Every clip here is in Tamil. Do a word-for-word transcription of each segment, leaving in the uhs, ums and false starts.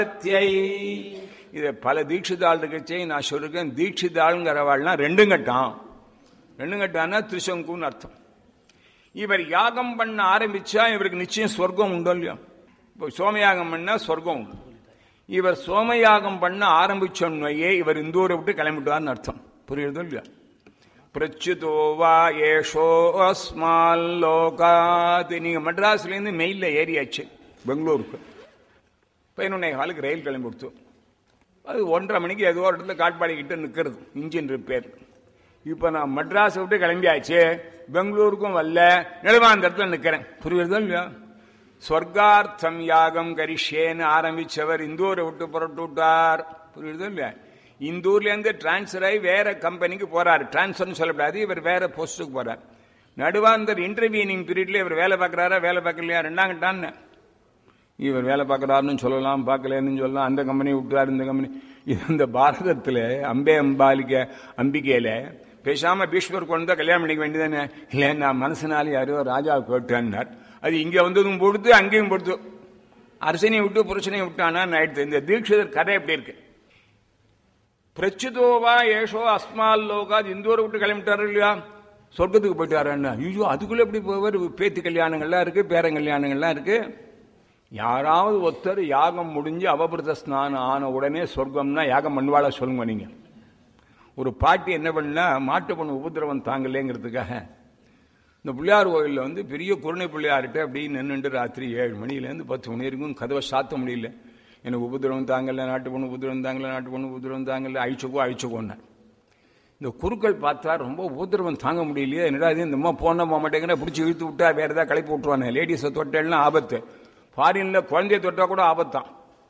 இதை பல தீட்சிதாள் இருக்கச்சே நான் சொல்லிருக்கேன். தீட்சிதாள்ங்கிறவாள்னா ரெண்டும் கட்டான். ரெண்டும் கட்டான்னா திரிசங்குன்னு அர்த்தம். இவர் யாகம் பண்ண ஆரம்பிச்சா இவருக்கு நிச்சயம் சொர்க்கம் உண்டோ இல்லையா? இப்போ சோமயாகம் பண்ணா சொர்க்கம் உண்டு. இவர் சோமயாகம் பண்ண ஆரம்பிச்சோன்னையே இவர் இந்த ஊரை விட்டு கிளம்பிட்டார்னு அர்த்தம். புரியுறதோ இல்லையா? பிரச்சுதோ வா ஏஷோ அஸ்மால் லோகாத். நீங்க மெட்ராஸ்ல இருந்து மெயில்ல ஏறியாச்சு பெங்களூருக்கு. பதினொன்னே காலுக்கு ரயில் கிளம்பி கொடுத்து அது ஒன்றரை மணிக்கு ஏதோ ஒரு இடத்துல காட்பாடிக்கிட்ட நிற்கிறது இன்ஜின் ரிப்பேர். இப்ப நான் மெட்ராஸ் விட்டு கிளம்பியாச்சு, பெங்களூருக்கும் வரல, நெடுமாந்த இடத்துல நிற்கிறேன். புரியுறதோ இல்லையா? ஸ்வர்கார்த்தம் யாகம் கரிஷேன்னு ஆரம்பிச்சவர் இந்தூரை விட்டு புறட்டு விட்டார். புரியுறதோ இல்லையா? இந்தூர்ல இருந்து டிரான்ஸ்பர் ஆகி வேற கம்பெனிக்கு போறாரு. டிரான்ஸ்பர்னு சொல்லப்படாது, இவர் வேற போஸ்டுக்கு போறார். நடுவாந்தர் இன்டர்வியூனிங் பீரியட்ல இவர் வேலை பார்க்கறாரா வேலை பார்க்கலையா ரெண்டாம் கட்டான்னு. இவர் வேலை பார்க்கறாருன்னு சொல்லலாம், பார்க்கலன்னு சொல்லலாம். அந்த கம்பெனி விட்டுறாரு, இந்த கம்பெனி. இந்த பாரதத்தில் அம்பே அம்பாலிக்க அம்பிகையில பேசாம பீஷ்மர் கொண்டு கல்யாணம் பண்ணிக்க வேண்டியதானே. இல்லை நான் மனசுனால யாரோ ராஜா கேட்டார். அது இங்க வந்ததும் பொறுத்து அங்கேயும் பொறுத்து அரசனையும் விட்டு புருஷனையும் விட்டானா ஆயிடுச்சு. இந்த தீட்சிதர் கதை எப்படி இருக்கு? பிரச்சுதோவா ஏஷோ அஸ்மால் லோகாத். இந்தூரை விட்டு கிளம்பிட்டாரு இல்லையா? சொர்க்கத்துக்கு போயிட்டாருன்னா ஐயோ அதுக்குள்ள எப்படி போவார்? பேத்தி கல்யாணங்கள்லாம் இருக்கு, பேரன் கல்யாணங்கள்லாம் இருக்கு. யாராவது ஒருத்தர் யாகம் முடிஞ்சு அவபிரத ஸ்நானம் ஆன உடனே சொர்க்கம்னா யாகம் பண்ணுவாளா சொல்லுங்க நீங்க. ஒரு பாட்டி என்ன பண்ணா மாட்டு பொண்ணு உபதிரவம் தாங்கலேங்கிறதுக்காக இந்த பிள்ளையார் கோயிலில் வந்து பெரிய குருணை பிள்ளையார்கிட்ட அப்படி நின்றுட்டு ராத்திரி ஏழு மணிலேருந்து பத்து மணி வரைக்கும் கதவை சாத்த முடியல. எனக்கு உபதிரவம் தாங்கல, நாட்டு பொண்ணு உபதிரவம் தாங்கல, நாட்டு பொண்ணு உபதிரவம் தாங்கல, அழிச்சுக்கோ அழிச்சுக்கோன்னு. இந்த குருக்கள் பார்த்தா ரொம்ப உபதிரவம் தாங்க முடியலையே, என்னடா இது இந்த அம்மா போன போக மாட்டேங்கிற, பிடிச்சி இழுத்து விட்டா வேற ஏதாவது களைப்பு விட்டுருவானே. லேடிஸை தொட்டேன்னா ஆபத்து, ஃபாரின்ல குழந்தைய தொட்டா கூட ஆபத்தான்.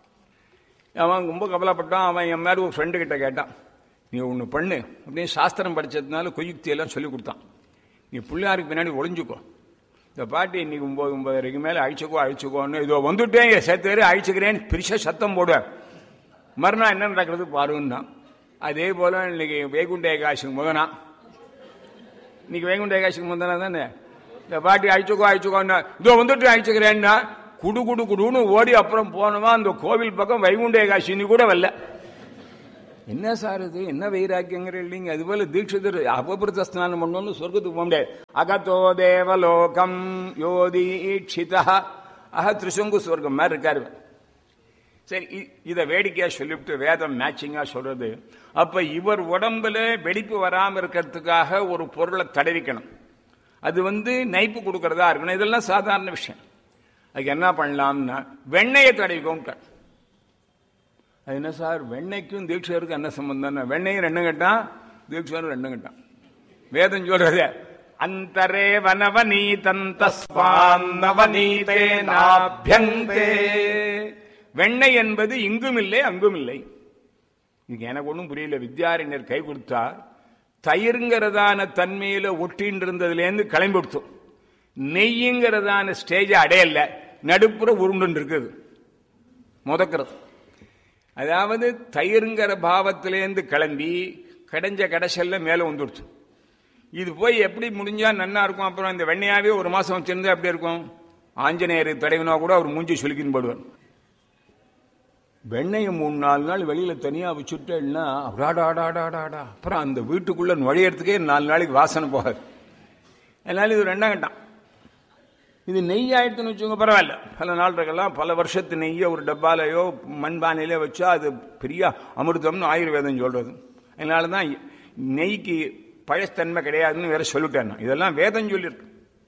அவன் ரொம்ப கவலைப்பட்டான். அவன் என் மேலே ஒரு ஃப்ரெண்டு கிட்ட கேட்டான், நீ ஒன்று பண்ணு அப்படின்னு சாஸ்திரம் படிச்சதுனால குயுக்தி எல்லாம் சொல்லி கொடுத்தான். நீ பிள்ளையாருக்கு பின்னாடி ஒளிஞ்சுக்கோ, இந்த பாட்டி இன்னைக்கு ஒன்பது ஒன்பதரைக்கு மேலே அழிச்சுக்கோ அழிச்சுக்கோன்னு இதோ வந்துட்டேன் சேர்த்து அழிச்சுக்கிறேன்னு பிரிச்ச சத்தம் போடுவேன். மறுநாள் என்ன நடக்கிறது பாருன்னா. அதே போல இன்னைக்கு வைகுண்ட ஏகாதசிக்கு முதனா, இன்னைக்கு வைகுண்ட ஏகாதசிக்கு முதனா தானே இந்த பாட்டி அழிச்சுக்கோ அழிச்சுக்கோன்னா இதோ வந்துட்டு அழிச்சுக்கிறேன்னா குடு குடு குடுன்னு ஓடி அப்புறம் போனவா அந்த கோவில் பக்கம் வைகுண்ட ஏகாதசி கூட வரல. என்ன சார் இது, என்ன வைராக்கியங்கிற இல்லைங்க. அது போல தீட்சிதர் அபபிரத ஸ்நானம் பண்ணோன்னு சொர்க்கத்துக்கு போக முடியாது. அகத்தோ தேவலோகம் யோதீட்சிதா அக திரிசங்கு சொர்க்கம் மாதிரி இருக்காரு. சரி, இதை வேடிக்கையா சொல்லிவிட்டு வேதம் மேட்சிங்கா சொல்றது. அப்ப இவர் உடம்புல வெடிப்பு வராம இருக்கிறதுக்காக ஒரு பொருளை தடவிக்கணும். அது வந்து நைப்பு கொடுக்கறதா இருக்கணும். இதெல்லாம் சாதாரண விஷயம். அதுக்கு என்ன பண்ணலாம்னா வெண்ணையை தடவிக்கோங்க. அது என்ன சார் வெண்ணைக்கும் தீட்சருக்கும் என்ன சம்பந்தம்? வெண்ணையும் ரெண்டும் கட்டான், தீட்சரும் ரெண்டும் கட்டான். வேதம் சொல்றது அந்தரே வனவனீ தந்தஸ்வாந்தவனீதே நாப்யந்தே. வெண்ணெய் என்பது இங்கும் இல்லை அங்கும் இல்லை. இது எனக்கு ஒன்றும் புரியல. வித்யாரண்யர் கை கொடுத்தா தயிருங்கிறதான தன்மையில ஒட்டின்னு இருந்ததுலேருந்து கிளம்பி கொடுத்தோம். நெய்யுங்கிறதான ஸ்டேஜ் அடையல, நடுப்புற உருண்டு இருக்குது முதக்கிறது. அதாவது தயிருங்கிற பாவத்திலேருந்து கிளம்பி கடைஞ்ச கடைசல்ல மேல வந்துடுச்சு. இது போய் எப்படி முடிஞ்சா நன்னா இருக்கும். அப்புறம் இந்த வெண்ணையாவே ஒரு மாசம் வச்சிருந்தா எப்படி இருக்கும்? ஆஞ்சநேயர் தடவினா கூட அவர் மூஞ்சி சுலுக்கின்னு போடுவார். வெண்ணையை மூணு நாலு நாள் வெளியில தனியா வச்சுட்டேன்னா அடாடாடாடாடா அப்புறம் அந்த வீட்டுக்குள்ள நுழையறதுக்கே நாலு நாளைக்கு வாசனை போகாது. அதனால இது ரெண்டாம் கட்டம். இது நெய் ஆயிடுத்துன்னு வச்சுக்கோங்க, பரவாயில்ல. பல நாள் இருக்கலாம். பல வருஷத்து நெய்யை ஒரு டப்பாலையோ மண்பானையிலே வச்சா அது பெரிய அமிர்தம்னு ஆயுர்வேதம் சொல்றது. அதனாலதான் நெய்க்கு பழத்தன்மை கிடையாதுன்னு வேற சொல்லிட்டேன். இதெல்லாம் வேதம் சொல்லியிருக்கு.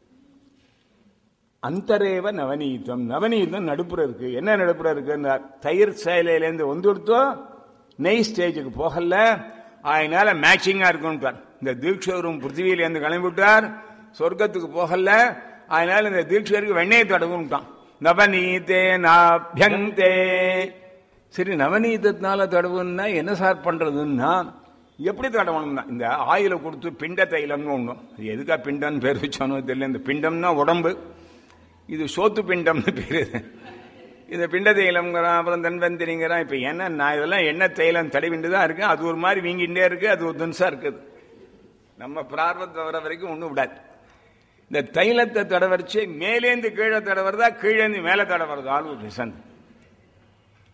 அந்தரேவ நவநீதம். நவநீதம் நடுப்புற இருக்கு. என்ன நடுப்புற இருக்கு? தயிர் சேலையிலேருந்து வந்து கொடுத்தோ நெய் ஸ்டேஜுக்கு போகல, அதனால மேட்சிங்கா இருக்கும்ட்டார். இந்த தீட்சரும் பிருத்திவியிலேருந்து கிளம்பிவிட்டார், சொர்க்கத்துக்கு போகல, அதனால இந்த தீட்சருக்கு வெண்ணையை தடவுட்டான். நவநீதே நாப்யந்தே. சரி, நவநீதத்தினால தடவுன்னா என்ன சார் பண்றதுன்னா எப்படி தடவணும்னா இந்த ஆயில கொடுத்து பிண்ட தைலம்னு ஒண்ணும். எதுக்கா பிண்டம்னு பேர் வச்சானோ தெரியல. இந்த பிண்டம்னா உடம்பு, இது சோத்து பிண்டம்னு பேரு. இந்த பிண்ட தைலம்ங்கிறான், அப்புறம் தன்வந்திரிங்கிறான். இப்ப என்ன நான் இதெல்லாம் என்ன தைலம் தடவிண்டுதான் இருக்கு. அது ஒரு மாதிரி வீங்கிட்டே இருக்கு, அது ஒரு தினசா இருக்குது. நம்ம பிரார்த்தம் வர வரைக்கும் ஒண்ணும் விடாது. இந்த தைலத்தை தடவரிச்சு மேலேந்து கீழே தடவறதா, கீழேந்து மேல தடவறதா ஒரு ரிசன்.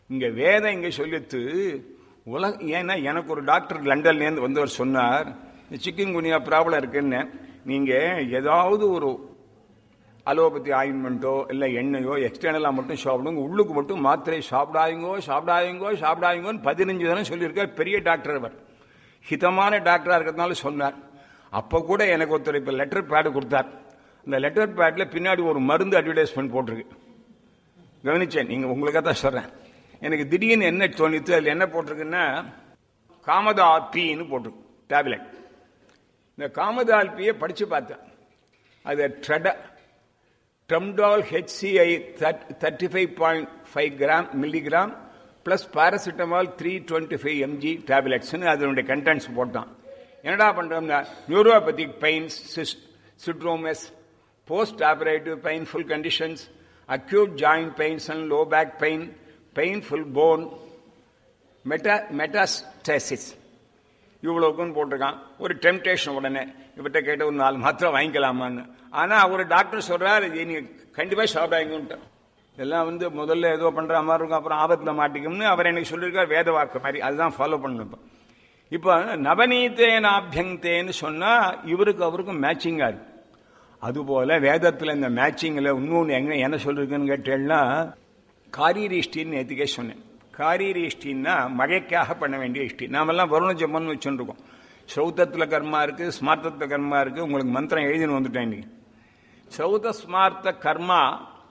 இங்க வேதம் இங்க சொல்லித்து உலக. ஏன்னா எனக்கு ஒரு டாக்டர் லண்டன்லேருந்து வந்தவர் சொன்னார், சிக்கன் குனியா ப்ராப்ளம் இருக்குன்னு, நீங்க ஏதாவது ஒரு அலோபதி ஆயின்மெண்ட்டோ இல்லை எண்ணெயோ எக்ஸ்டர்னலாக மட்டும் சாப்பிடுங்க, உள்ளுக்கு மட்டும் மாத்திரை சாப்பிடாதீங்கோ சாப்பிடாதீங்கோ சாப்பிடாதீங்கன்னு பதினஞ்சு தினம் சொல்லியிருக்கார். பெரிய டாக்டர் அவர், ஹிதமான டாக்டராக இருக்கிறதுனால சொன்னார். அப்போ கூட எனக்கு ஒருத்தர் இப்போ லெட்டர் பேடு கொடுத்தார். அந்த லெட்டர் பேடில் பின்னாடி ஒரு மருந்து அட்வர்டைஸ்மெண்ட் போட்டிருக்கு. கவனிச்சேன், நீங்கள் உங்களுக்காக தான் சொல்கிறேன். எனக்கு திடீர்னு என்ன தோணித்து, அதில் என்ன போட்டிருக்குன்னா காமதால்பின்னு போட்டிருக்கு டேப்லெட். இந்த காமதால்பியை படித்து பார்த்தேன். அது ட்ரெட ட்ரம்டால் ஹெச்சிஐ thirty five point five gram milligram plus paracetamol three twenty five MG டேப்லெட்ஸ்ன்னு அதனுடைய கண்டென்ட்ஸ் போட்டான். என்னடா பண்ணுறோம்னா neuropathic pains, சிட்ரோமஸ், post operative painful conditions, acute joint pains and low back pain, painful bone, meta metastasis, இவ்வளோக்குன்னு போட்டிருக்கான். ஒரு டெம்டேஷன், உடனே இவர்கிட்ட கேட்ட ஒரு நாலு மாத்திரை வாங்கிக்கலாமான்னு. ஆனால் ஒரு டாக்டர் சொல்றாரு நீங்கள் கண்டிப்பாக சாப்பிடாங்கன்ட்டு. இதெல்லாம் வந்து முதல்ல ஏதோ பண்ற மாதிரி இருக்கும், அப்புறம் ஆபத்தில் மாட்டிக்கும்னு அவர் எனக்கு சொல்லியிருக்கார். வேத வாக்கு மாதிரி அதுதான் ஃபாலோ பண்ணணும். இப்போ நவநீதேன அபியங்கேன்னு சொன்னா இவருக்கு அவருக்கும் மேட்சிங்கா இருக்கு. அதுபோல வேதத்தில் இந்த மேட்சிங்கில் இன்னொன்று எங்க என்ன சொல்லிருக்குன்னு கேட்டேன்னா, காரீரிஷ்டின்னு நேற்றுக்கே சொன்னேன். காரீரிஷ்டின்னா மழைக்காக பண்ண வேண்டிய இஷ்டி. நாமெல்லாம் வருண ஜபம்னு வச்சுருக்கோம். ஸ்ரௌத்தத்தில் கர்மா இருக்கு, ஸ்மார்த்தத்தில் கர்மா இருக்கு. உங்களுக்கு மந்திரம் எழுதினு வந்துட்டேன் இன்னைக்கு. ஸ்ரௌத ஸ்மார்த்த கர்மா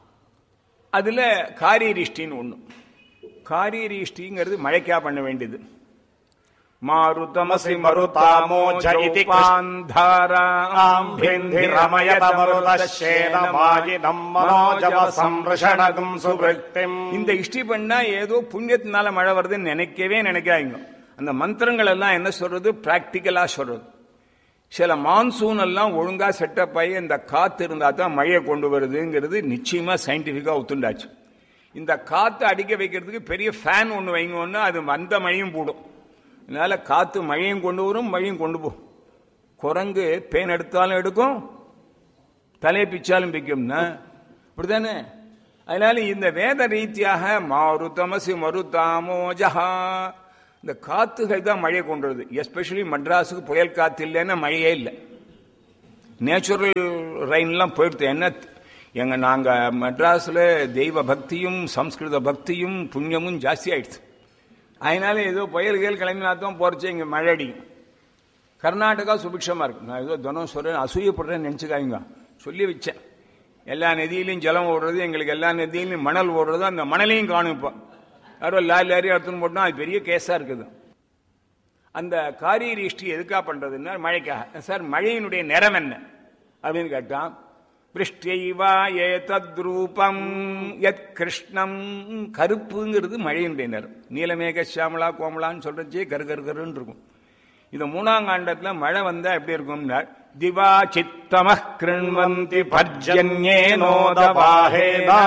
அதுல காரீரிஷ்டின்னு ஒன்று. காரீரிஷ்டிங்கிறது மழைக்காக பண்ண வேண்டியது. மாருதமசி மருதாமோ ஜயிதி பாந்தாராம் பிந்திரமயத மருதஷேனமாயினம் மனோஜவ சம்ரஷணகம் சுவக்திம். இந்த இஷ்டி பண்ணா ஏதோ புண்ணியத்தினால மழை வருதுன்னு நினைக்கவே நினைக்காங்க. அந்த மந்திரங்கள் எல்லாம் என்ன சொல்றது, பிராக்டிக்கலா சொல்றது. சில மான்சூன் எல்லாம் ஒழுங்கா செட்டப் ஆகி இந்த காத்து இருந்தா தான் மழையை கொண்டு வருதுங்கிறது நிச்சயமா சயின்டிபிக்கா ஒத்துண்டாச்சு. இந்த காத்து அடிக்க வைக்கிறதுக்கு பெரிய ஃபேன் ஒன்று வைங்கன்னு அது அந்த மழையும் போடும். அதனால காத்து மழையும் கொண்டு வரும், மழையும் கொண்டு போகும். குரங்கு பேன் எடுத்தாலும் எடுக்கும், தலையை பிச்சாலும் பிக்கும்னா அப்படித்தானே. அதனால இந்த வேத ரீதியாக மாருதமசி மருதாமோஜஹா, இந்த காத்துகள் தான் மழையை கொண்டு வருது. எஸ்பெஷலி மட்ராஸுக்கு புயல் காத்து இல்லைன்னா மழையே இல்லை. நேச்சுரல் ரெயின்லாம் போயிடுது. என்ன எங்க நாங்க மெட்ராஸ்ல தெய்வ பக்தியும் சம்ஸ்கிருத பக்தியும் புண்ணியமும் ஜாஸ்தி ஆயிடுச்சு. அதனால ஏதோ புயல்கள் கிளம்பினாத்தான் போறச்சு இங்க மழை அடிக்கும். கர்நாடகா சுபிக்ஷமா இருக்கு. நான் ஏதோ தினம் சொல்றேன், அசூயப்படுறேன்னு நினைச்சுக்காங்க. சொல்லி வச்சேன், எல்லா நதியிலையும் ஜலம் ஓடுறது, எங்களுக்கு எல்லா நதியிலையும் மணல் ஓடுறது, அந்த மணலையும் காணும். இப்போ யாரோ லாரி லாரி எடுத்துன்னு போட்டோம், அது பெரிய கேஸா இருக்குது. அந்த காரீரிஷ்டி எதுக்காக பண்றதுன்னா மழைக்காக. சார் மழையினுடைய நிறம் என்ன அப்படின்னு கேட்டான். விருஷ்டியைவா ஏதத்ரூபம் யத் கிருஷ்ணம், கருப்புங்கிறது மழையினுடைய நிறம். நீலமேக சியாமலா கோமலான்னு சொல்றச்சே கரு கரு கருன்னு இருக்கும். இது மூணாம் காண்டத்துல மழை வந்தா எப்படி இருக்கும்னா, திவா சித்தம கிருண்வந்தி பர்ஜன்யேனோதவாஹேதா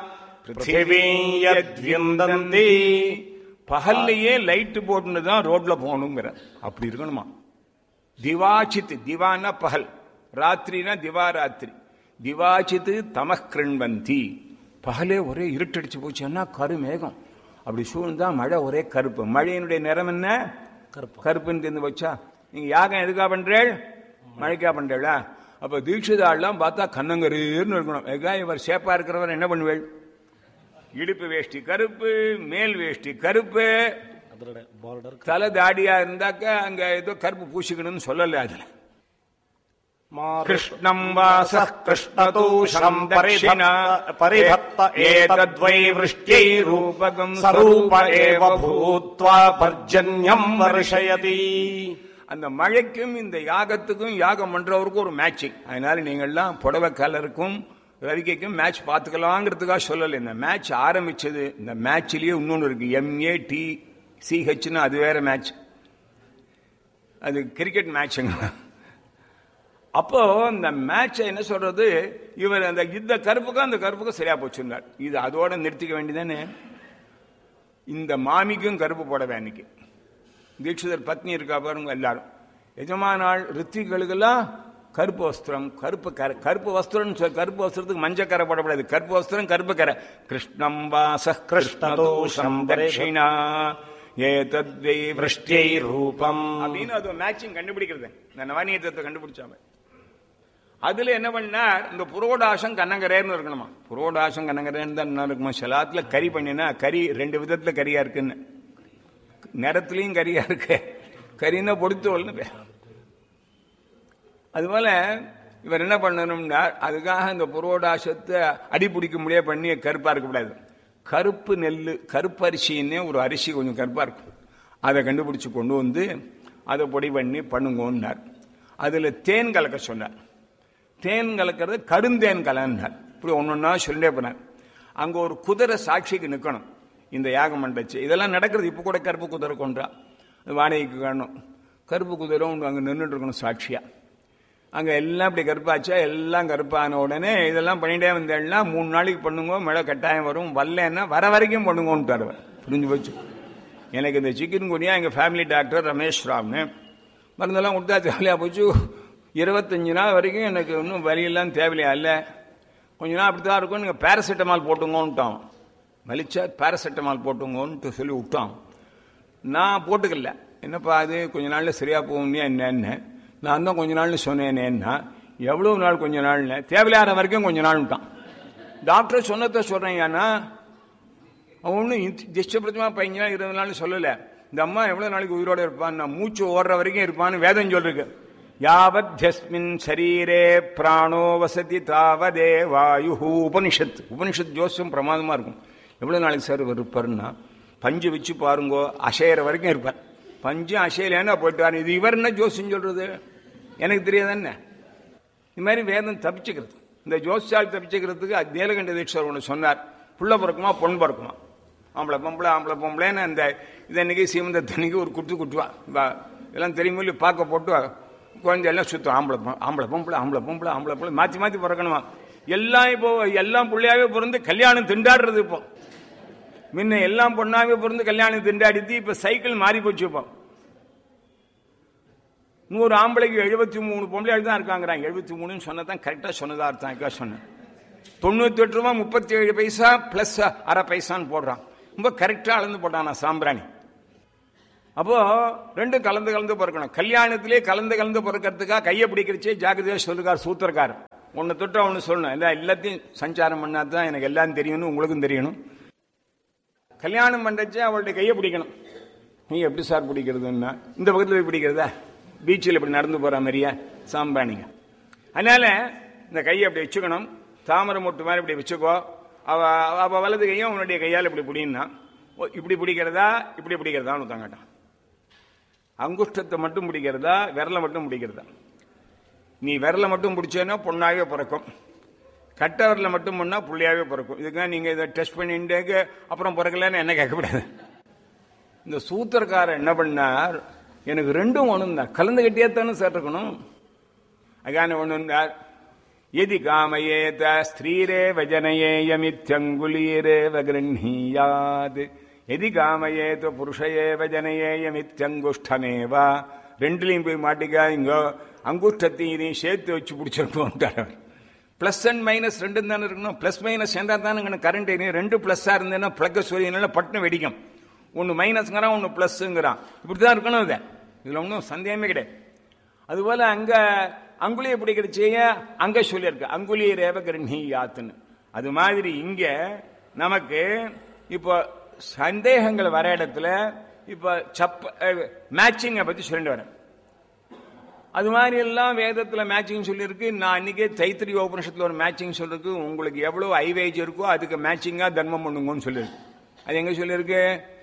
பிருத்திவீயத்விந்தந்தி. பகல்லையே லைட் போட்டுன்னு தான் ரோட்ல போகணுங்கிற அப்படி இருக்கணுமா. திவாச்சித், திவானா பகல், ராத்திரினா திவா ராத்திரி. திவாச்சித்து தமக் கிருண்வந்தி, பகலே ஒரே இருட்டடிச்சு போச்சுன்னா கருமேகம் அப்படி சூழ்ந்தா மழை ஒரே கருப்பு. மழையினுடைய நிறம் என்ன, கருப்பு. கருப்புன்னு தெரிந்து போச்சா. நீங்க யாகம் எதுக்காக பண்றேள், மழைக்கா பண்றா. அப்ப தீட்சிதாள்லாம் பார்த்தா கண்ணங்கருன்னு இருக்கணும். எதா இவர் சேப்பா இருக்கிறவர் என்ன பண்ணுவேள், இடுப்பு வேஷ்டி கருப்பு, மேல் வேஷ்டி கருப்பு, தலை தாடியா இருந்தாக்க அங்க ஏதோ கருப்பு பூசிக்கணும்னு சொல்லல. அதுல கிருஷ்ணம் வாச கிருஷ்ணதூஷம் தரிசினா பரிபத்த ஏதத்வை விருஷ்டியை ரூபகம் ஸ்வரூப ஏவ பூத்வா பர்ஜன்யம் வர்ஷயதி. அந்த மழைக்கும் இந்த யாகத்துக்கும் யாகம் பண்றவருக்கும் ஒரு மேட்சிங். அதனால நீங்கள்லாம் புடவை கலருக்கும் ரவிக்கைக்கும் மேட்ச் பார்த்துக்கலாங்கிறதுக்காக சொல்லலை. இந்த மேட்ச் ஆரம்பிச்சது, இந்த மேட்ச்லயே இன்னொன்று இருக்கு, எம்ஏ டி சிஹெச்னு, அது வேற மேட்ச், அது கிரிக்கெட் மேட்சுங்க. அப்போ இந்த மேட்சை என்ன சொல்றது, இவர் அந்த இந்த கருப்புக்கும் அந்த கருப்புக்கும் சரியா போச்சுன்னார். இது அதோட நிறுத்திக்க வேண்டியதானே. இந்த மாமிக்கும் கருப்பு போடவே அன்னைக்கு. தீட்சிதர் பத்னி இருக்கா பாருங்க, எல்லாரும் எஜமானாள் ரித்திகளுக்கெல்லாம் கருப்பு வஸ்திரம், கருப்பு கரை, கருப்பு வஸ்திரம் கருப்பு வஸ்திரத்துக்கு மஞ்சள் கரை போடக்கூடாது. கருப்பு வஸ்திரம் கருப்பு கரை. கிருஷ்ணம் வாச கிருஷ்ணதோஷம் தட்சிணா ஏதத்வை விருஷ்டியை ரூபம் அப்படின்னு அது மேட்சிங் கண்டுபிடிக்கிறது. இந்த நவநீதத்தை கண்டுபிடிச்சாம அதுல என்ன பண்ணார், இந்த புரோடாசம் கண்ணங்கரேன்னு இருக்கணுமா. புரோடாசம் கண்ணங்கரேன்னு தான் என்ன இருக்குமா. சிலாத்துல கறி பண்ணினா கறி ரெண்டு விதத்துல கறியா இருக்குன்னு, நிறத்துலயும் கறியா இருக்கு, கறின்னா பொடுத்தோல்னு பேர். அதுபோல இவர் என்ன பண்ணணும்னா அதுக்காக இந்த புரோடாசத்தை அடிப்பிடிக்க முடியாது பண்ணி கருப்பா இருக்கக்கூடாது. கருப்பு நெல், கருப்பு அரிசின்னே ஒரு அரிசி கொஞ்சம் கருப்பா இருக்கும், அதை கண்டுபிடிச்சு கொண்டு வந்து அதை பொடி பண்ணி பண்ணுங்கன்னார். அதுல தேன் கலக்க சொன்னார். தேன் கலக்கிறது கருந்தேன் கலன்னார். இப்படி ஒன்னொன்னா சொல்லிட்டே போனார். அங்க ஒரு குதிரை சாட்சிக்கு நிற்கணும். இந்த யாகம் மண்டச்சு இதெல்லாம் நடக்கிறது. இப்ப கூட கருப்பு குதிரை கொன்றா வாடகைக்கு காணும். கருப்பு குதிரை ஒன்று அங்க நின்றுட்டு இருக்கணும் சாட்சியா. அங்க எல்லாம் இப்படி கருப்பாச்சா, எல்லாம் கருப்பான உடனே இதெல்லாம் பண்ணிட்டே வந்தேன்னா மூணு நாளைக்கு பண்ணுங்க, மழை கட்டாயம் வரும், வரலன்னா வர வரைக்கும் பண்ணுங்கன்னு புரிஞ்சு போச்சு. எனக்கு இந்த சிக்கன் குனியா எங்க ஃபேமிலி டாக்டர் ரமேஷ் ராம்னு மருந்தெல்லாம் கொடுத்தா ஜாலியா போச்சு. இருபத்தஞ்சு நாள் வரைக்கும் எனக்கு இன்னும் வலியெல்லாம் தேவையா இல்லை, கொஞ்ச நாள் அப்படித்தான் இருக்கும், நீங்க பேராசிட்டமால் போட்டுங்கோன்ட்டான். வலிச்சா பேராசிட்டமால் போட்டுங்கோன்ட்டு சொல்லி விட்டான். நான் போட்டுக்கல. என்னப்பா அது கொஞ்ச நாள்ல சரியா போகும் என்னன்னு நான் தான் கொஞ்ச நாள்னு சொன்னேனேன்னா, எவ்வளவு நாள் கொஞ்ச நாள்னு, தேவையில்லாத வரைக்கும் கொஞ்ச நாள்ட்டான். டாக்டர் சொன்னதை சொல்றேன்னா அவன் ஒன்றும் திஷ்டபிரதமா பதினஞ்சு நாள் இருபது நாள் சொல்லல. இந்த அம்மா எவ்வளவு நாளைக்கு உயிரோட இருப்பான், நான் மூச்சு ஓடுற வரைக்கும் இருப்பான்னு வேதம் சொல்லிருக்கு. யாவத்யஸ்மின் சரீரே பிராணோ வசதி தாவதே வாயு. உபனிஷத் உபனிஷத் ஜோசியம் பிரமாதமா இருக்கும். எவ்வளவு நாளைக்கு சார் இருப்பாருன்னா பஞ்சு வச்சு பாருங்கோ, அசையற வரைக்கும் இருப்பார். பஞ்சு அசையலேன்னா போயிட்டு இது இவர் என்ன ஜோசியம் சொல்றது எனக்கு தெரியாது என்ன. இது மாதிரி வேதம் தப்பிச்சுக்கிறது. இந்த ஜோசியால் தப்பிச்சுக்கிறதுக்கு நீலகண்ட தீட்சர் ஒன்று சொன்னார். புள்ள பிறக்குமா பொன் பிறக்குமா, ஆம்பளை பொம்பளை ஆம்பளை பொம்பளைன்னு அந்த இது அன்னைக்கு சீமந்த தண்ணிக்கு ஒரு குட்டு குட்டுவா இதெல்லாம் தெரியுமோ பார்க்க போட்டு குழந்தை எல்லாம் சுத்தம். ஆம்பளை ஆம்பளை பொம்பளை ஆம்பளை பொம்பளை ஆம்பளை பொம்பளை மாற்றி மாற்றி பிறக்கணுமா. எல்லாம் இப்போ எல்லாம் பிள்ளையாவே பிறந்து கல்யாணம் திண்டாடுறது. இப்போ முன்ன எல்லாம் பொண்ணாவே பிறந்து கல்யாணம் திண்டாடித்து இப்ப சைக்கிள் மாறி போச்சு. இப்போ நூறு ஆம்பளைக்கு எழுபத்தி மூணு பொம்பளையாள் தான் இருக்காங்கிறாங்க. எழுபத்தி மூணுன்னு சொன்னதான் கரெக்டா சொன்னதா அர்த்தம் சொன்னேன். தொண்ணூத்தி எட்டு ரூபாய் முப்பத்தி ஏழு பைசா பிளஸ் அரை பைசான்னு போடுறான். ரொம்ப கரெக்டா அளந்து போட்டான் சாம்பிராணி. அப்போ ரெண்டும் கலந்து கலந்து பிறக்கணும். கல்யாணத்திலே கலந்து கலந்து பிறக்கிறதுக்காக கையை பிடிக்கிறச்சே ஜாகிரதையா சொல்லுக்கார் சூத்திரக்கார். ஒன்னு தொட்டா ஒன்னு சொல்லணும். எல்லா எல்லாத்தையும் சஞ்சாரம் பண்ணாதான் எனக்கு எல்லாம் தெரியணும், உங்களுக்கும் தெரியணும். கல்யாணம் பண்றச்சே அவளுடைய கையை பிடிக்கணும். நீ எப்படி சார் பிடிக்கிறதுன்னா இந்த பக்கத்துல போய் பிடிக்கிறதா, பீச்சில் இப்படி நடந்து போற மாதிரியா சாம்பிராணிங்க. அதனால இந்த கையை அப்படி வச்சுக்கணும். தாமரை மொட்டு மாதிரி இப்படி வச்சுக்கோ. அவ அவ வலது கையும் உன்னுடைய கையால் இப்படி பிடினா இப்படி பிடிக்கிறதா இப்படி பிடிக்கிறதான்னு தாங்கட்டான். அங்குஷ்டத்தை மட்டும் பிடிக்கிறதா விரலை மட்டும் பிடிக்கிறதா. நீ விரலை மட்டும் பிடிச்சேன்னா பொண்ணாவே பிறக்கும், கட்ட விரலை மட்டும் பண்ணா புள்ளையாவே பிறக்கும். இதுக்காக நீங்க இதை டெஸ்ட் பண்ணிட்டு அப்புறம் பிறக்கலன்னு என்ன கேட்கக்கூடாது. இந்த சூத்திரக்காரர் என்ன பண்ணார், எனக்கு ரெண்டும் ஒண்ணும் தான், கலந்து கட்டியாத்தானே சார் இருக்கணும். அகான ஒண்ணு எதி காமயேத ஸ்திரீரே வஜனயேயமித்யங்குலீரே வகிருஹீயாத் எதி காமயேத புருஷயே வஜனயேயமித்யங்குஷ்டமேவா. ரெண்டுலையும் போய் மாட்டிக்கா, இங்க அங்குஷ்டத்தையும் இதையும் சேர்த்து வச்சு பிடிச்சிருக்கோம். பிளஸ் அண்ட் மைனஸ் ரெண்டு தானே இருக்கணும். பிளஸ் மைனஸ் சேர்ந்தா தானே கரண்ட். ரெண்டு பிளஸ்ஸா இருந்தேன்னா பிளக் சூரியனால பட்டுன்னு வெடிக்கும். ஒன்னு மைனஸ்ங்கிறான் ஒன்னு பிளஸ்ங்கிறான். இப்படிதான் இருக்கணும். இதை இதுல ஒன்றும் சந்தேகமே கிடையாது. அதுபோல அங்க அங்குலியை பிடிக்கிறச்சே அங்க சொல்லியிருக்கு அங்குலிய ரேவகிருஹீயாத்துன்னு. அது மாதிரி இங்க நமக்கு இப்போ சந்தேகங்கள் வர இடத்துல இப்ப சப்ப மேட்சிங்கை பத்தி சொல்லிட்டு வரேன். அது மாதிரி எல்லாம் வேதத்துல மேட்சிங் சொல்லியிருக்கு. நான் அன்னைக்கே தைத்திரிய உபனிஷத்துல ஒரு மேட்சிங் சொல்லிருக்கு. உங்களுக்கு எவ்வளவு ஐவேஜ் இருக்கோ அதுக்கு மேட்சிங்கா தர்மம் பண்ணுங்கன்னு சொல்லியிருக்கு. அது எங்க சொல்லியிருக்கு,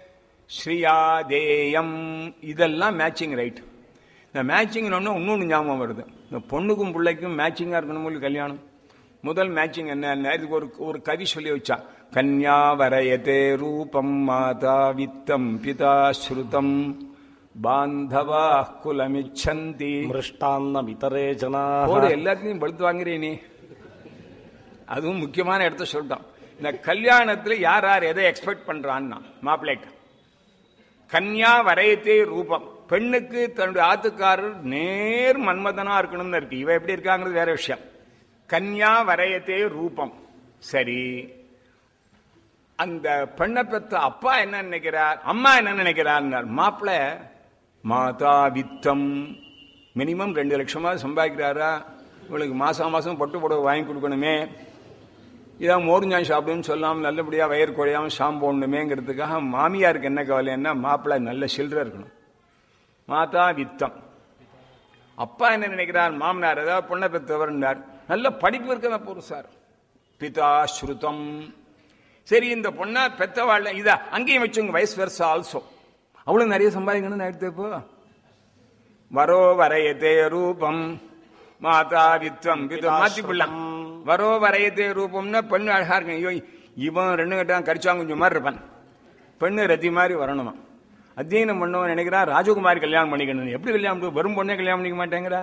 ஸ்ரீயாதேயம். இதெல்லாம் மேட்சிங் ரைட். இந்த மேட்சிங் இன்னொன்னு ஞாபகம் வருது. இந்த பொண்ணுக்கும் பிள்ளைக்கும் மேட்சிங்கா இருக்கணும் கல்யாணம். முதல் மேட்சிங் என்ன, இதுக்கு ஒரு ஒரு கவி சொல்லி வச்சா, கன்யா வரயதே ரூபம் மாதா வித்தம் பிதா ஸ்ருதம் பாந்தவா குலமிச்சந்தி மிருஷ்டான்ன விதரே ஜனா. எல்லாத்தையும் படுத்து வாங்குறேன் நீ. அதுவும் முக்கியமான இடத்த சொல்லிட்டான். இந்த கல்யாணத்துல யார் யார் எதை எக்ஸ்பெக்ட் பண்றான்னா மாப்பிள்ளைக்கு கன்யா வரையத்தே ரூபம். பெண்ணுக்கு தன்னுடைய ஆத்துக்காரர் நேர் மன்மதனா இருக்கணும்னு இருக்கு. இவ எப்படி இருக்காங்கிறது வேற விஷயம். கன்யா வரையத்தே ரூபம். சரி, அந்த பெண்ணை பெற்ற அப்பா என்ன நினைக்கிறார், அம்மா என்ன நினைக்கிறார்? மாப்பிள்ள மாதா வித்தம் மினிமம் ரெண்டு லட்சமா சம்பாதிக்கிறாரா, இவளுக்கு மாசம் மாசம் பட்டு புடவை வாங்கி கொடுக்கணுமே, இதான் மோர்ஞ்சான் சாப்பிடுன்னு சொல்லாமல் நல்லபடியா வயிறு குறையாம ஷாம்பு போடணுமேங்கிறதுக்காக மாமியாருக்கு என்ன கவலைன்னா மாப்பிள்ளை நல்ல சில்லறை இருக்கணும். மாதா வித்தம். அப்பா என்ன நினைக்கிறார், மாமனார் ஏதாவது பொண்ணை பெற்றவர் நல்ல படிப்பு இருக்கிற புருஷார். பிதா ஸ்ருதம். சரி, இந்த பொண்ணா பெற்றவாள் இதா அங்கேயும் வச்சுங்க, வயசு வருஷம் ஆல்சோ அவளும் நிறைய சம்பாதிக்கணும்னு எடுத்தப்போ வரோ வரையத்தே ரூபம் மாதா வித்வம் மாத்தி பிள்ளாம். வரோ வரையத்தே ரூபம்னா பெண்ணு அழகா இருக்கு. இவன் ரெண்டு கட்டான் கரிச்சாங்க கொஞ்சம் மாதிரி இருப்பான், பெண்ணு ரத்தி மாதிரி வரணுமா. அத்தியனம் பண்ணவன் நினைக்கிறான் ராஜகுமாரி கல்யாணம் பண்ணிக்கணும். எப்படி கல்யாணம், வெறும் பொண்ணே கல்யாணம் பண்ணிக்க மாட்டேங்கிறா.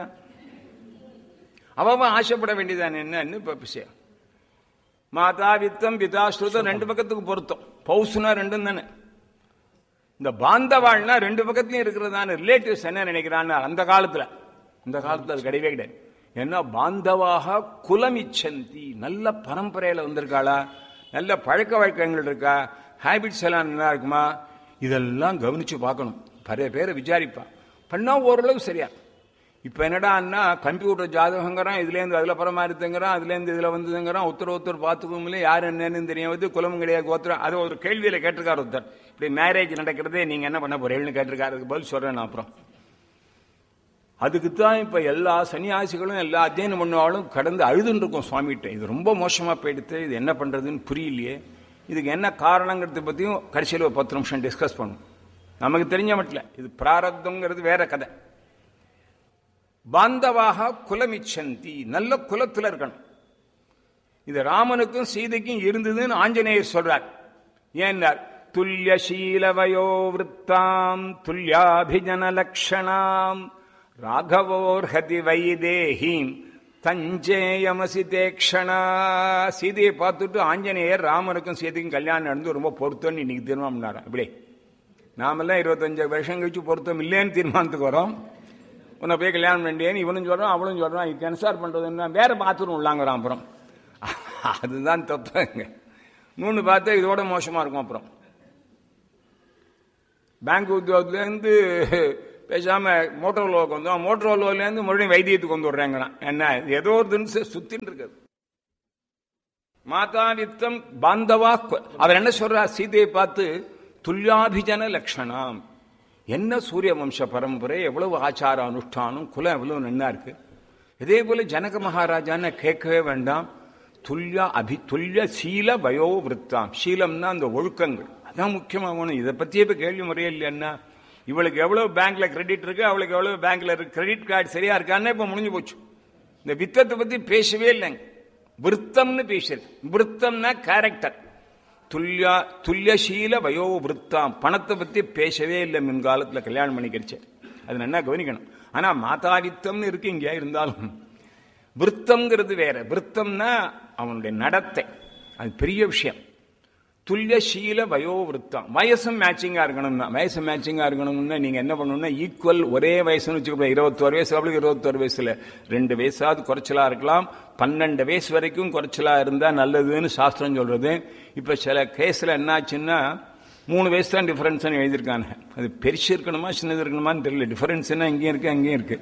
அவன் ஆசைப்பட வேண்டியதான் என்னன்னு இப்ப விஷயம். மாதா வித்தம் பிதா ஸ்ருதம் ரெண்டு பக்கத்துக்கு பொருத்தம். பௌசுனா ரெண்டும் தானே. இந்த பாந்தவாள்னா ரெண்டு பக்கத்துலயும் இருக்கிறதான ரிலேட்டிவ்ஸ் என்ன நினைக்கிறான்னு அந்த காலத்துல, இந்த காலத்துல அது கிடையவே கிடையாது. ஏன்னா பாந்தவாக குலமிச்சந்தி, நல்ல பரம்பரையில வந்திருக்காளா, நல்ல பழக்க வழக்கங்கள் இருக்கா, ஹேபிட்ஸ் எல்லாம் நல்லா இருக்குமா, இதெல்லாம் கவனிச்சு பார்க்கணும். நிறைய பேரை விசாரிப்பா பண்ணா ஓரளவு சரியா. இப்ப என்னடான்னா கம்ப்யூட்டர் ஜாதகங்கிறான், இதுல இருந்து அதுல பரமாரித்துங்கிறான், அதுல இருந்து இதுல வந்ததுங்கிறான், ஒருத்தர் ஒருத்தர் பார்த்துக்கவும் இல்லை, யார் என்னன்னு தெரியாது, குலமும் கிடையாது, கோத்திரம். அது ஒரு கேள்வியில கேட்டிருக்காரு ஒருத்தர், இப்படி மேரேஜ் நடக்கிறதே நீங்க என்ன பண்ண போறீங்கன்னு கேட்டிருக்காரு. அதுக்கு பதில் சொல்றேன் அப்புறம். அதுக்குத்தான் இப்ப எல்லா சன்னியாசிகளும் எல்லா அத்தியனம் பண்ணாலும் கடந்து அழுதுன்னு இருக்கும் சுவாமிகிட்ட. இது ரொம்ப மோசமா போயிடுத்து, இது என்ன பண்றதுன்னு புரியலையே, இதுக்கு என்ன காரணங்கிறத பத்தியும் கடைசியில் ஒரு பத்து நிமிஷம் டிஸ்கஸ் பண்ணும். நமக்கு தெரிஞ்ச மட்டும் இது பிராரப்தங்கிறது வேற கதை. பாந்தவாக குலமிச்சந்தி, நல்ல குலத்துல இருக்கணும். இது ராமனுக்கும் சீதைக்கும் இருந்ததுன்னு ஆஞ்சநேயர் சொல்றார். ஏன்னார் துல்லிய சீலவயோ விருத்தாம் துல்யாபிஜன லக்ஷணாம் ராகவோர்ஹதி வைதேஹீம் தஞ்சேயமசி தேக்ஷணா. சீதையை பார்த்துட்டு ஆஞ்சநேயர் ராமனுக்கும் சீதைக்கும் கல்யாணம் நடந்து ரொம்ப பொருத்தம்னு இன்னைக்கு தீர்மானம் பண்ணாராம். இப்படி நாமெல்லாம் இருபத்தஞ்சு வருஷம் கழிச்சு பொருத்தம் இல்லைன்னு தீர்மானத்துக்கு வரோம். உன்னை போய் கல்யாணம் பண்ணிட்டேன்னு இவனும் சொல்றான், அவளும் சொல்றான். இது கன்சார் பண்றதுன்னா வேற பாத்ரூம் உள்ளாங்கிறான். அப்புறம் அதுதான் தப்புங்க. மூணு பார்த்தா இதோட மோசமா இருக்கும். அப்புறம் பேங்க் உத்தியோகத்துல இருந்து பேசாம மோட்டோலோவுக்கு வந்தோம், மோட்டோலோல இருந்து மறுபடியும் வைத்தியத்துக்கு வந்து விடுறாங்கண்ணா. என்ன ஏதோ ஒரு தினசு சுத்தின்னு இருக்குது. மாதா வித்தம் பாந்தவா. அவர் என்ன சொல்றா சீதையை பார்த்து, துல்யாபிஜன லட்சணம். என்ன சூரிய வம்ச பரம்பரை, எவ்வளவு ஆச்சார அனுஷ்டானம், குலம் எவ்வளவு நன்னா இருக்கு. இதே போல ஜனக மகாராஜான்னு கேட்கவே வேண்டாம். துல்யா அபி துல்ய சீல வயோ விருத்தாம். சீலம்னா அந்த ஒழுக்கங்கள், அதான் முக்கியமாக. இதை பத்தியே இப்ப கேள்வி முறையே இல்லைன்னா, இவளுக்கு எவ்வளவு பேங்க்ல கிரெடிட் இருக்கு, அவளுக்கு எவ்வளவு பேங்க்ல இருக்கு, கிரெடிட் கார்டு சரியா இருக்கான்னு இப்ப முடிஞ்சு போச்சு. இந்த வித்தத்தை பத்தி பேசவே இல்லைங்க. விருத்தம்னு பேசுறது. விருத்தம்னா கேரக்டர். துல்யா துல்யசீல வயோ விருத்தாம். பணத்தை பத்தி பேசவே இல்லை முன்காலத்துல கல்யாணம் பண்ணிக்கிறச்சு. அது நல்லா கவனிக்கணும். ஆனா மாதா வித்தம்னு இருக்கு இங்க. இருந்தாலும் விருத்தம்ங்கிறது வேற. விருத்தம்னா அவனுடைய நடத்தை, அது பெரிய விஷயம். துல்யசீல வயோ விருத்தம். வயசும் மேட்சிங்கா இருக்கணும். வயசு மேட்சிங்கா இருக்கணும்னா நீங்க என்ன பண்ணணும்னா ஈக்குவல் ஒரே வயசுன்னு வச்சுக்கோங்க. இருபத்தோரு வயசு அவளுக்கு இருபத்தோரு வயசுல ரெண்டு வயசாவது குறைச்சலா இருக்கலாம். பன்னெண்டு வயசு வரைக்கும் குறைச்சலா இருந்தா நல்லதுன்னு சாஸ்திரம் சொல்றது. இப்ப சில கேஸ்ல என்னாச்சுன்னா மூணு வயசு தான் டிஃபரன்ஸ் எழுதியிருக்காங்க. அது பெருசு இருக்கணுமா சின்னது இருக்கணுமான்னு தெரியல. டிஃபரன்ஸ்னா இங்கேயும் இருக்கு அங்கேயும் இருக்கு.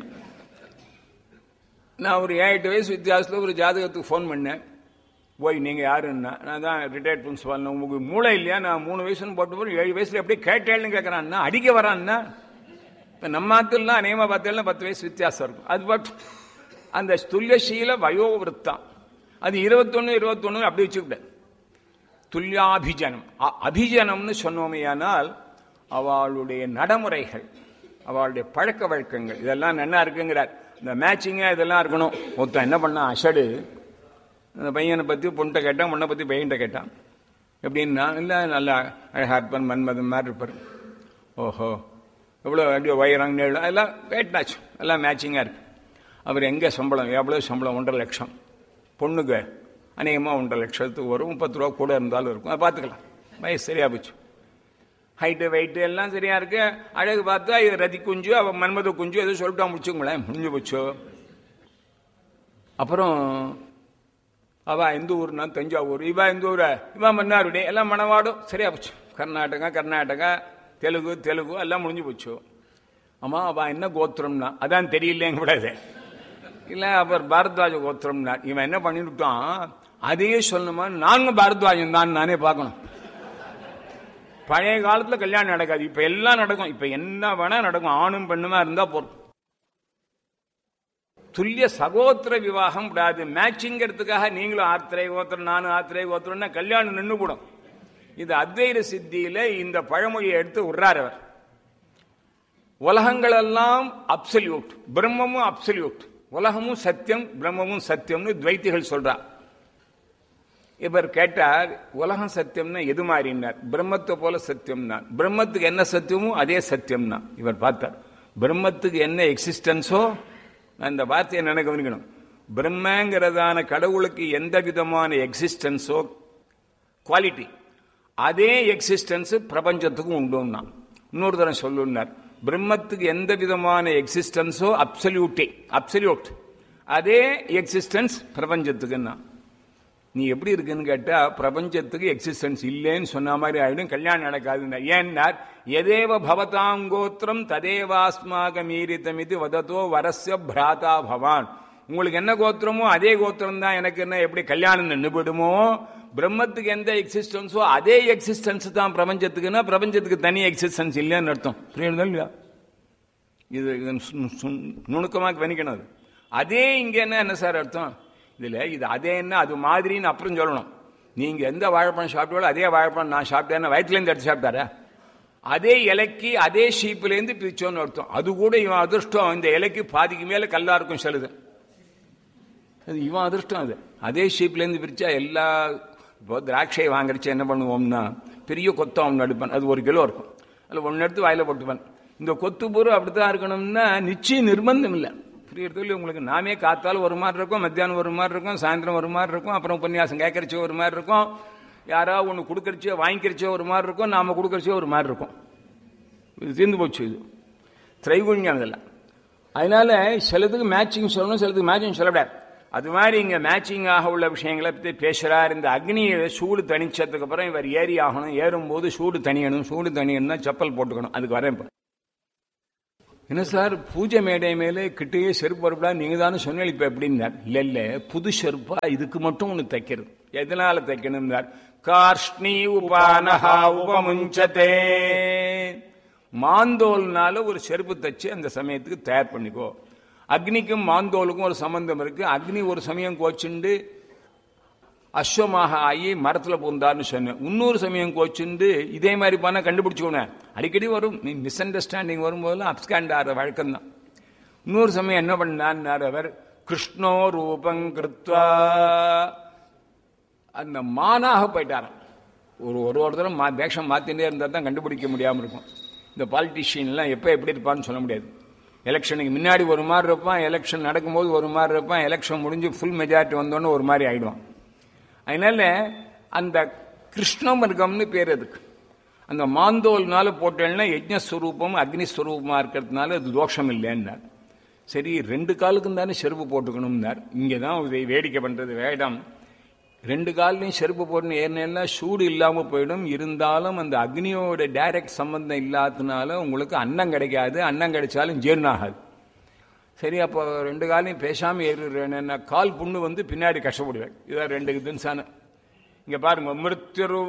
நான் ஒரு ஏழு எட்டு வயசு வித்தியாசத்துல ஒரு ஜாதகத்துக்கு போன் பண்ணேன். போய் நீங்க யாருன்னா, நான் தான் ரிட்டையர்ட் பிரின்சிபால். உங்களுக்கு மூளை இல்லையா, நான் மூணு வயசுன்னு போட்டு போறேன், ஏழு வயசுல எப்படி கேட்டேன்னு கேட்கறான்னா, அடிக்க வரான்னா. இப்ப நம்ம ஆத்துல அநேகமா பார்த்தேன்னா பத்து வயசு வித்தியாசம் இருக்கும். அது பட் அந்த துல்யசீல வயோ விருத்தம் அது இருபத்தொன்னு இருபத்தொன்னு அப்படி வச்சுக்கிட்ட. துல்யாபிஜனம் அபிஜனம்னு சொன்னோமையானால் அவளுடைய நடைமுறைகள், அவளுடைய பழக்க வழக்கங்கள் இதெல்லாம் நல்லா இருக்குங்கிறார். இந்த மேட்சிங்கா இதெல்லாம் இருக்கணும். ஒருத்தன் என்ன பண்ணா அஷடு, அந்த பையனை பத்தி பொண்ணை கேட்டான், பொண்ணை பத்தி பையன்கிட்ட கேட்டான். எப்படின்னா இல்லை நல்லா அழகா இருப்பான், மன்மதன் மாதிரி இருப்பார். ஓஹோ எவ்வளோ எப்படியோ வயிறாங்க நேழு எல்லாம் கேட்டாச்சு, எல்லாம் மேட்சிங்கா இருக்கு. அவர் எங்க சம்பளம், எவ்வளவு சம்பளம், ஒன்றரை லட்சம். பொண்ணுக்கு அநேகமாக ஒன்றரை லட்சத்துக்கு வரும், முப்பத்து ரூபா கூட இருந்தாலும் இருக்கும், அதை பார்த்துக்கலாம். வயசு சரியா போச்சு. ஹைட்டு வெயிட்டு எல்லாம் சரியா இருக்கு. அழகு பார்த்தா இது ரதி குஞ்சு, அவ மன்மத குஞ்சு எதோ சொல்லிட்டா முடிச்சுங்களேன், முடிஞ்சு போச்சோ. அப்புறம் அவ எந்த ஊர்னா தஞ்சாவூர், இவா எந்த ஊர, இவா மன்னாருடைய, எல்லாம் மணவாடும் சரியா போச்சு. கர்நாடகா கர்நாடகா தெலுங்கு தெலுங்கு எல்லாம் முடிஞ்சு போச்சு. ஆமா அவ என்ன கோத்திரம்னா அதான் தெரியலேங்க கூடாது. இல்ல அவர் பாரத்வாஜ கோத்திரம்னா இவன் என்ன பண்ணிவிட்டான், அதையே சொல்லணுமா, நான்கு பாரத்வாஜம் தான் நானே பார்க்கணும். பழைய காலத்துல கல்யாணம் நடக்காது, இப்ப எல்லாம் நடக்கும். இப்ப என்ன வேணா நடக்கும், ஆணும் பெண்ணுமா இருந்தா போறோம். துல்லிய சகோத்திர விவாகம் கூடாது. மேட்சிங்கிறதுக்காக நீங்களும் ஆத்திரை கோத்திரம் நானும் ஆத்திரை கோத்திரம்னா கல்யாணம் நின்று கூடும். இது அத்வைத சித்தியில இந்த பழமொழியை எடுத்து விடுறார் அவர். உலகங்கள் எல்லாம் அப்சல்யூட், பிரம்மமும் அப்சல்யூட், உலகமும் சத்தியம் பிரம்மமும் சத்தியம்னு துவைத்திகள் சொல்றார். இவர் கேட்டார், உலகம் சத்தியம்னா எது மாதிரினார். பிரம்மத்தை போல சத்தியம்னா, பிரம்மத்துக்கு என்ன சத்தியமோ அதே சத்தியம்னா. இவர் பார்த்தார், பிரம்மத்துக்கு என்ன எக்ஸிஸ்டன்ஸோ, அந்த வார்த்தையை நினைக்க கவனிக்கணும், பிரம்மங்கிறதான கடவுளுக்கு எந்த விதமான எக்ஸிஸ்டன்ஸோ குவாலிட்டி அதே எக்ஸிஸ்டன்ஸ் பிரபஞ்சத்துக்கும் உண்டுன்னா. இன்னொரு தரம் சொல்லுனார், பிரம்மத்துக்கு எந்த விதமான எக்ஸிஸ்டன்ஸோ அப்சல்யூட்டே அப்சல்யூட் அதே எக்ஸிஸ்டன்ஸ் பிரபஞ்சத்துக்குன்னா. நீ எப்படி இருக்குன்னு கேட்டா பிரபஞ்சத்துக்கு எக்ஸிஸ்டன்ஸ் இல்லைன்னு சொன்ன மாதிரி ஆயிடும், கல்யாணம் நடக்காதுன்னா. ஏன்னா எதேவ பவதாங்கோத்திரம் ததேவாஸ்மாக மீறித்தம் இது வதத்தோ வரஸ்ய பிராதா பவான். உங்களுக்கு என்ன கோத்திரமோ அதே கோத்திரம் தான் எனக்கு என்ன, எப்படி கல்யாணம் நின்றுபிடுமோ, பிரம்மத்துக்கு எந்த எக்ஸிஸ்டன்ஸோ அதே எக்ஸிஸ்டன்ஸ் தான் பிரபஞ்சத்துக்குன்னா பிரபஞ்சத்துக்கு தனி எக்ஸிஸ்டன்ஸ் இல்லைன்னு அர்த்தம். புரியுதா இல்லையா? இது நுணுக்கமாக கவனிக்கணும். அதே இங்க என்ன என்ன சார் அர்த்தம் இதுல, இது அதே என்ன அது மாதிரின்னு அப்புறம் சொல்லணும். நீங்க எந்த வாழைப்பழம் சாப்பிட்டாலும் அதே வாழைப்பழம் நான் சாப்பிட்டேன்னா வயிற்றுலேருந்து எடுத்து சாப்பிட்டாரா, அதே இலைக்கு அதே ஷீப்லேருந்து பிரிச்சோன்னு அர்த்தம். அது கூட இவன் அதிர்ஷ்டம், இந்த இலைக்கு பாதிக்கு மேல கல்லா இருக்கும் செலுது, அது இவன் அதிர்ஷ்டம். அது அதே ஷீப்லேருந்து பிரிச்சா எல்லா, இப்போ திராட்சை வாங்குறச்சு என்ன பண்ணுவோம்னா பெரிய கொத்தம் அவன் எடுப்பான், அது ஒரு கிலோ இருக்கும், அதில் ஒன்று எடுத்து வாயில போட்டுப்பான். இந்த கொத்து பூரம் அப்படித்தான் இருக்கணும்னா நிச்சயம் நிர்பந்தம் இல்லை. புரியுறது உங்களுக்கு, நாமே காத்தாலும் ஒரு மாதிரி இருக்கும், மத்தியானம் ஒரு மாதிரி இருக்கும், சாயந்தரம் ஒரு மாதிரி இருக்கும், அப்புறம் உபன்யாசம் கேட்கறச்சோ ஒரு மாதிரி இருக்கும், யாராவது ஒன்று கொடுக்கறச்சோ வாங்கிக்கிறச்சோ ஒரு மாதிரி இருக்கும், நாம கொடுக்கறச்சோ ஒரு மாதிரி இருக்கும். இது தீர்ந்து போச்சு. இது திரைகுண்யம் இதெல்லாம். அதனால சிலதுக்கு மேட்சிங் சொல்லணும், சிலதுக்கு மேட்சிங் சொல்லக்கூடாது. அது மாதிரி இங்க மேட்சிங் ஆக உள்ள விஷயங்களை பற்றி பேசுறார். இந்த அக்னியை சூடு தணிச்சதுக்கு அப்புறம் இவர் ஏறி ஆகணும், ஏறும்போது சூடு தணியணும், சூடு தணியணும்னா செப்பல் போட்டுக்கணும். அதுக்கு வரேன். இப்போ என்ன சார் பூஜை மேடை மேலே கிட்டேயே செருப்பு வரப்படா நீங்க தானே சொன்ன, இப்ப எப்படின்னார். இல்ல இல்ல புது செருப்பா இதுக்கு மட்டும் ஒண்ணு தைக்கிறது. எதனால தைக்கணும்? கார்ஷ்ணி உபானஹா உபமுஞ்சதே, மாந்தோல்னால ஒரு செருப்பு தைச்சு அந்த சமயத்துக்கு தயார் பண்ணிக்கோ. அக்னிக்கும் மாந்தோலுக்கும் ஒரு சம்பந்தம் இருக்கு. அக்னி ஒரு சமயம் கோச்சுண்டு அஸ்வமாக ஆகி மரத்துல பூந்தார்னு சொன்னேன். இன்னொரு சமயம் கோச்சுண்டு இதே மாதிரி பண்ண கண்டுபிடிச்சுக்கோனேன். அடிக்கடி வரும், நீ மிஸ் அண்டர்ஸ்டாண்டிங் வரும்போதெல்லாம் அப்ஸ்காண்ட் ஆகிற வழக்கம் தான். இன்னொரு சமயம் என்ன பண்ணார் அவர், கிருஷ்ணோ ரூபங் கிருத்வா, அந்த மானாக போயிட்டாராம். ஒரு ஒரு ஒரு தரம் மா வேஷம் மாத்தினே இருந்தால் தான் கண்டுபிடிக்க முடியாமல் இருக்கும். இந்த பாலிட்டிஷியன்லாம் எப்போ எப்படி இருப்பான்னு சொல்ல முடியாது. எலெக்ஷனுக்கு முன்னாடி ஒரு மாதிரி இருப்பான், எலெக்ஷன் நடக்கும்போது ஒரு மாதிரி இருப்பான், எலெக்ஷன் முடிஞ்சு ஃபுல் மெஜாரிட்டி வந்தோன்னு ஒரு மாதிரி ஆயிடுவான். அதனால அந்த கிருஷ்ணமர்கம்னு பேர் அதுக்கு. அந்த மாந்தோல்னால போட்டேன்னா யஜ்ஞஸ்வரூபம் அக்னிஸ்வரூபமா இருக்கிறதுனால அது தோஷம் இல்லைன்னார். சரி, ரெண்டு காலுக்கும் தானே செருப்பு போட்டுக்கணும்னார். இங்கதான் இதை வேடிக்கை பண்றது வேடம். ரெண்டு காலையும் செருப்பு போட்டு ஏறினா சூடு இல்லாமல் போயிடும். இருந்தாலும் அந்த அக்னியோட டைரக்ட் சம்பந்தம் இல்லாததுனால உங்களுக்கு அன்னம் கிடைக்காது, அன்னம் கிடைச்சாலும் ஜீர்ணம் ஆகாது. சரி, அப்போ ரெண்டு காலையும் பேசாமல் ஏறுறேன், கால் புண்ணு வந்து பின்னாடி கஷ்டப்படுவேன். இதான் ரெண்டு தின்சான. இங்க பாருங்க, மிருத்யரு